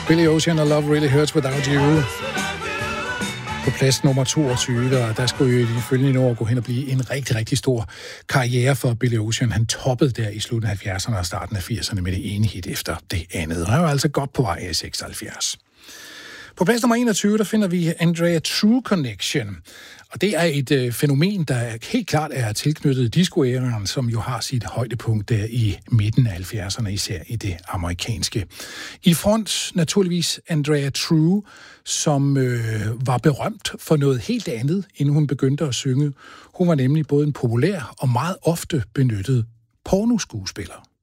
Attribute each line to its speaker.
Speaker 1: Billy Ocean og Love Really Hurts Without You. På plads nummer 22, og der skulle jo i de følgende år gå hen og blive en rigtig, rigtig stor karriere for Billy Ocean. Han toppede der i slutningen af 70'erne og starten af 80'erne med det ene hit efter det andet. Han var altså godt på vej af 76. På plads nummer 21, der finder vi Andrea True Connection. Og det er et fænomen, der helt klart er tilknyttet disco-æraen, som jo har sit højdepunkt der i midten af 70'erne, især i det amerikanske. I front naturligvis Andrea True, som var berømt for noget helt andet, inden hun begyndte at synge. Hun var nemlig både en populær og meget ofte benyttet pornoskuespiller.